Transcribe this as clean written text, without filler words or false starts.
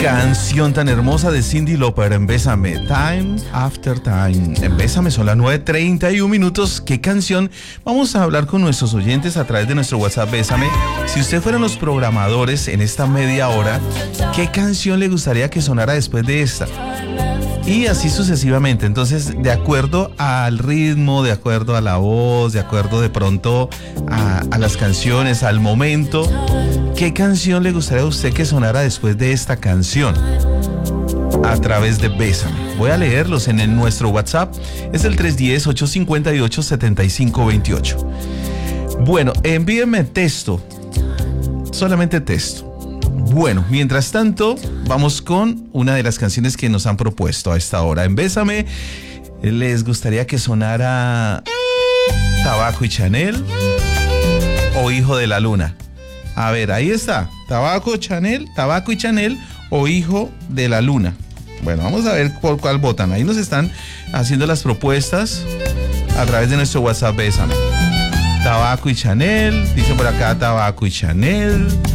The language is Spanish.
Canción tan hermosa de Cyndi Lauper en Bésame, Time After Time. En Bésame son las 9:31 minutos. ¿Qué canción? Vamos a hablar con nuestros oyentes a través de nuestro WhatsApp Bésame. Si usted fueran los programadores en esta media hora, ¿qué canción le gustaría que sonara después de esta? Y así sucesivamente. Entonces, de acuerdo al ritmo, de acuerdo a la voz, de acuerdo de pronto a las canciones, al momento, ¿qué canción le gustaría a usted que sonara después de esta canción? A través de Bésame. Voy a leerlos en nuestro WhatsApp. Es el 310-858-7528. Bueno, envíenme texto. Solamente texto. Bueno, mientras tanto, vamos con una de las canciones que nos han propuesto a esta hora. En Bésame, ¿les gustaría que sonara Tabaco y Chanel o Hijo de la Luna? A ver, ahí está. Tabaco y Chanel o Hijo de la Luna. Bueno, vamos a ver por cuál votan. Ahí nos están haciendo las propuestas a través de nuestro WhatsApp Bésame. Tabaco y Chanel, dice por acá Tabaco y Chanel.